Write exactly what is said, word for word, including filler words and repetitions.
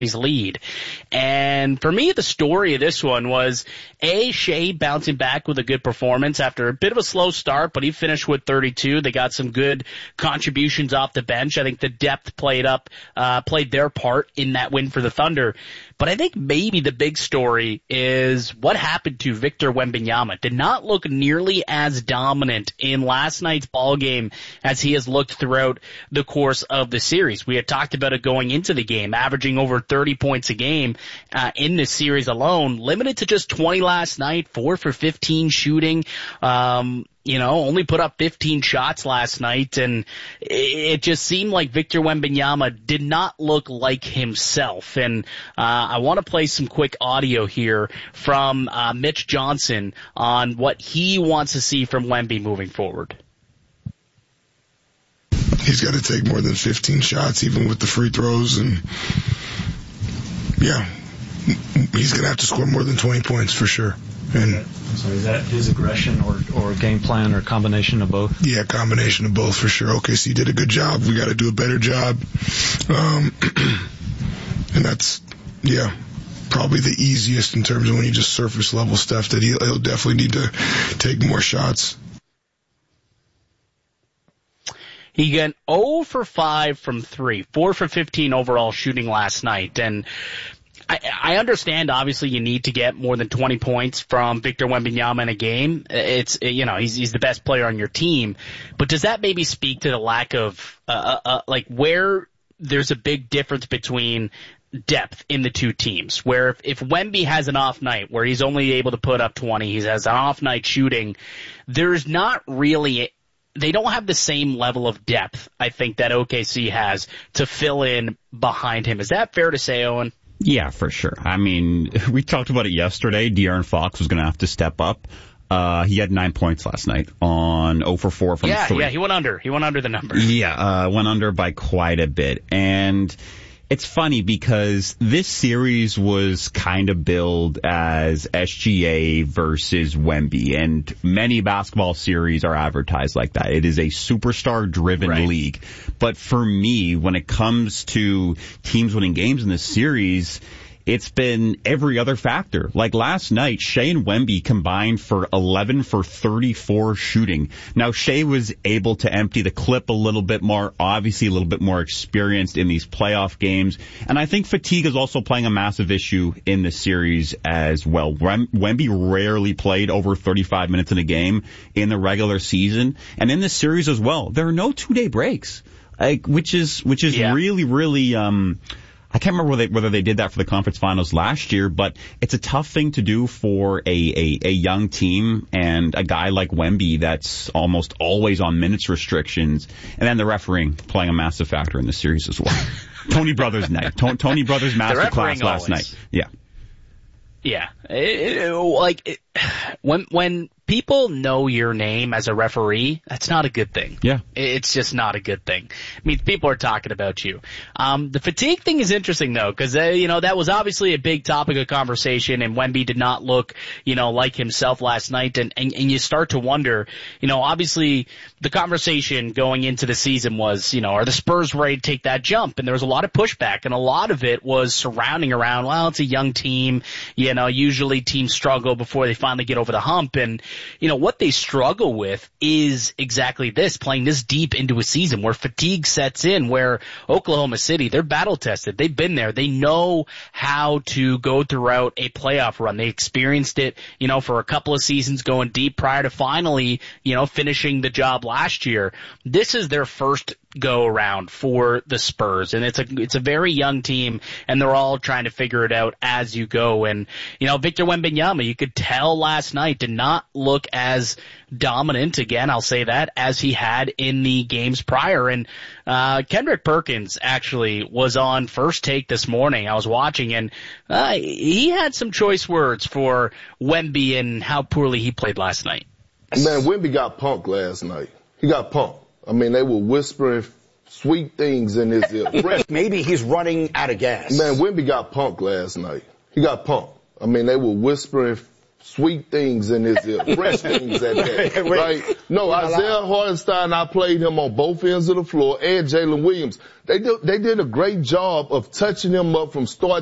lead. And for me, the story of this one was, A, Shea bouncing back with a good performance after a bit of a slow start, but he finished with thirty-two. They got some good contributions off the bench. I think the depth played up, uh, played their part in that win for the Thunder. But I think maybe the big story is what happened to Victor Wembanyama. Did not look nearly as dominant in last night's ball game as he has looked throughout the course of the series. We had talked about it going into the game, averaging over thirty points a game uh, in this series alone, limited to just twenty last night, four for fifteen shooting. Um, You know, only put up fifteen shots last night, and it just seemed like Victor Wembanyama did not look like himself. And uh, I want to play some quick audio here from uh, Mitch Johnson on what he wants to see from Wemby moving forward. He's got to take more than fifteen shots, even with the free throws, and yeah, he's going to have to score more than twenty points for sure. And so is that his aggression or, or game plan or combination of both? Yeah, combination of both for sure. O K C did a good job. We got to do a better job. Um, and that's, yeah, probably the easiest in terms of when you just surface level stuff, that he'll, he'll definitely need to take more shots. He got zero for five from three, four for fifteen overall shooting last night. And I, I understand, obviously, you need to get more than twenty points from Victor Wembanyama in a game. It's, you know, he's, he's the best player on your team. But does that maybe speak to the lack of, uh, uh, like, where there's a big difference between depth in the two teams, where if, if Wemby has an off night where he's only able to put up twenty, he has an off night shooting, there's not really, they don't have the same level of depth, I think, that O K C has to fill in behind him. Is that fair to say, Owen? Yeah, for sure. I mean, we talked about it yesterday. De'Aaron Fox was going to have to step up. Uh, he had nine points last night on zero for four from yeah, three. Yeah, he went under. He went under the number. Yeah, uh, went under by quite a bit. And it's funny because this series was kind of billed as S G A versus Wemby, and many basketball series are advertised like that. It is a superstar-driven right. league. But for me, when it comes to teams winning games in this series, it's been every other factor. Like last night, Shea and Wemby combined for eleven for thirty-four shooting. Now, Shea was able to empty the clip a little bit more, obviously a little bit more experienced in these playoff games. And I think fatigue is also playing a massive issue in this series as well. Wemby rarely played over thirty-five minutes in a game in the regular season. And in this series as well, there are no two-day breaks, like, which is which is yeah. really, really... um I can't remember whether they, whether they did that for the conference finals last year, but it's a tough thing to do for a, a, a young team and a guy like Wemby that's almost always on minutes restrictions, and then the refereeing playing a massive factor in the series as well. Tony Brothers night. Tony Brothers masterclass last always. night. Yeah. Yeah. It, it, like, it, when, when people know your name as a referee, that's not a good thing. Yeah. It's just not a good thing. I mean, people are talking about you. Um, the fatigue thing is interesting, though, because, uh, you know, that was obviously a big topic of conversation, and Wemby did not look, you know, like himself last night, and, and, and you start to wonder, you know, obviously the conversation going into the season was, you know, are the Spurs ready to take that jump? And there was a lot of pushback, and a lot of it was surrounding around, well, it's a young team, you know, usually teams struggle before they finally get over the hump, and, you know, what they struggle with is exactly this, playing this deep into a season where fatigue sets in, where Oklahoma City, they're battle tested. They've been there. They know how to go throughout a playoff run. They experienced it, you know, for a couple of seasons going deep prior to finally, you know, finishing the job last year. This is their first go around for the Spurs, and it's a it's a very young team, and they're all trying to figure it out as you go. And, you know, Victor Wembanyama, you could tell last night, did not look as dominant, again, I'll say that, as he had in the games prior. And uh Kendrick Perkins actually was on First Take this morning. I was watching, and uh, he had some choice words for Wemby and how poorly he played last night. Man, Wemby got punked last night. He got punked. I mean, they were whispering sweet things in his ear. Maybe he's running out of gas. Man, Wemby got punked last night. He got punked. I mean, they were whispering sweet things in his ear, fresh things at that, right? No, Isaiah Hartenstein, I played him on both ends of the floor, and Jalen Williams. They did, they did a great job of touching him up from start